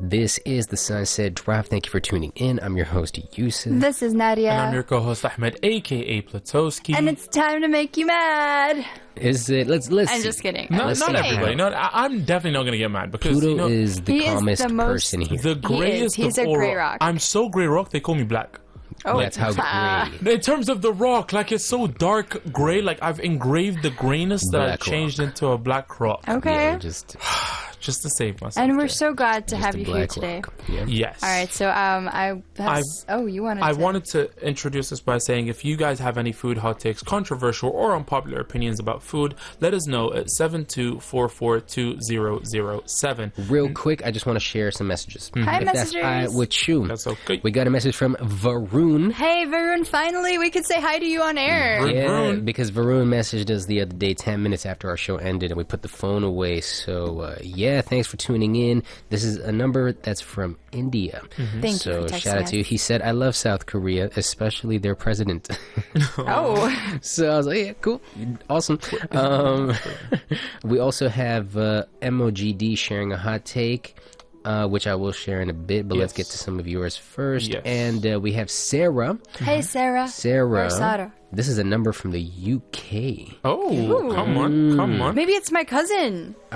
This is the Sunset Drive. Thank you for tuning in. I'm your host, Yusuf. This is Nadia. And I'm your co-host, Ahmed, a.k.a. Platowski. And it's time to make you mad. Is it? Let's I'm see. just kidding. No, Let's not see. everybody. No, I'm definitely not going to get mad because, Pluto is the he is calmest the most- person here. the grayest He's of a all gray rock. I'm so gray rock, they call me black. Oh, That's how gray. In terms of the rock, like it's so dark gray, like I've engraved the grayness that Black I've changed rock. into a black rock. Okay. Yeah, just Just to save myself. And we're Jay. so glad to have a you here black today. rock. Yeah. Yes. All right, so you wanted I to... wanted to introduce this by saying if you guys have any food hot takes, controversial or unpopular opinions about food, let us know at 72442007. Real quick, I just want to share some messages. Hi, If that's all right messengers. with you. That's okay. We got a message from Varun. Hey, Varun, finally we could say hi to you on air. Varun. Yeah, because Varun messaged us the other day, 10 minutes after our show ended, and we put the phone away. So, yeah, thanks for tuning in. This is a number that's from India. Thank So, you for texting shout out us. to you. He said, I love South Korea, especially their president. Oh, So I was like, yeah, cool. Awesome. We also have MOGD sharing a hot take, which I will share in a bit, but let's Yes. get to some of yours first. Yes. And we have Sarah. hey, Sarah. Or Sarah. Sarah. This is a number from the UK. Oh, Ooh. come on. Mm. Maybe it's my cousin.